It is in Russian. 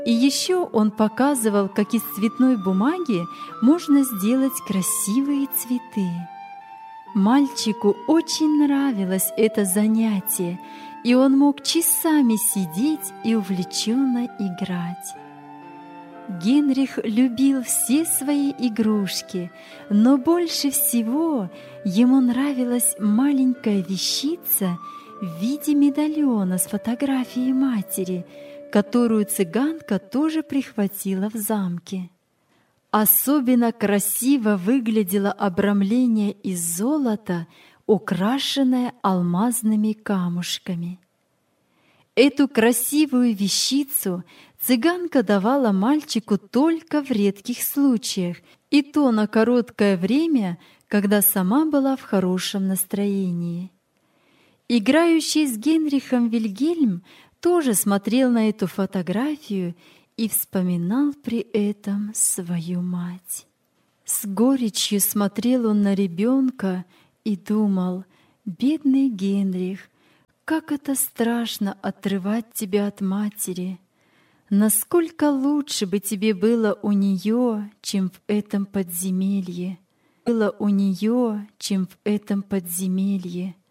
И еще он показывал, как из цветной бумаги можно сделать красивые цветы. Мальчику очень нравилось это занятие, и он мог часами сидеть и увлеченно играть. Генрих любил все свои игрушки, но больше всего ему нравилась маленькая вещица в виде медальона с фотографией матери, которую цыганка тоже прихватила в замке. Особенно красиво выглядело обрамление из золота, украшенное алмазными камушками. Эту красивую вещицу цыганка давала мальчику только в редких случаях, и то на короткое время, когда сама была в хорошем настроении. Играющий с Генрихом Вильгельм тоже смотрел на эту фотографию и вспоминал при этом свою мать. С горечью смотрел он на ребенка и думал: «Бедный Генрих, как это страшно отрывать тебя от матери! Насколько лучше бы тебе было у нее, чем в этом подземелье! Было у нее, чем в этом подземелье!»